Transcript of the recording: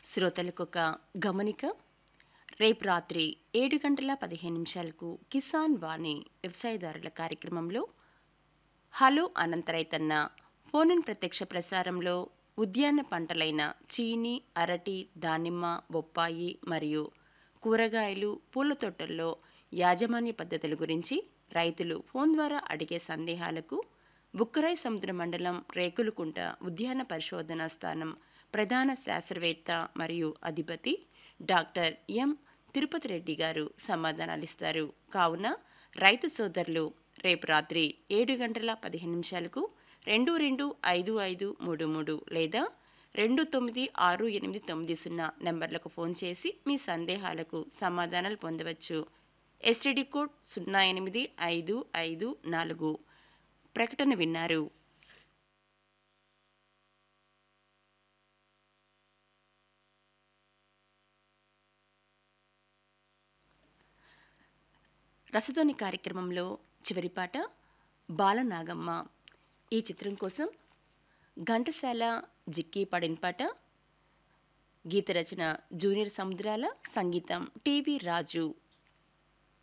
శ్రోతలకొక గమనిక. రేపు రాత్రి 7:15 కిసాన్ వాణి వ్యవసాయదారుల కార్యక్రమంలో హలో అనంతరైతన్న ఫోన్ ప్రత్యక్ష ప్రసారంలో ఉద్యాన పంటలైన చీని, అరటి, దానిమ్మ, బొప్పాయి మరియు కూరగాయలు, పూల తోటల్లో యాజమాన్య పద్ధతుల గురించి రైతులు ఫోన్ ద్వారా అడిగే సందేహాలకు బుక్కరాయ సముద్ర మండలం రేకులకుంట ఉద్యాన పరిశోధనా స్థానం ప్రధాన శాస్త్రవేత్త మరియు అధిపతి డాక్టర్ ఎం తిరుపతి రెడ్డి గారు సమాధానాలిస్తారు. కావున రైతు సోదరులు రేపు రాత్రి 7:15 225533 లేదా 296890 నెంబర్లకు ఫోన్ చేసి మీ సందేహాలకు సమాధానాలు పొందవచ్చు. STD code 08554. ప్రకటన విన్నారు. రసధోని కార్యక్రమంలో చివరి పాట బాలనాగమ్మ. ఈ చిత్రం కోసం ఘంటసాల జిక్కి పాడిన పాట. గీత రచన జూనియర్ సముద్రాల, సంగీతం టీవీ రాజు.